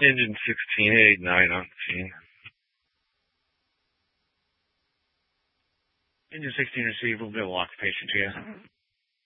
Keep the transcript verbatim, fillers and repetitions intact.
Engine sixteen eight nine on the scene. Engine sixteen received, we'll be able to lock the patient to you.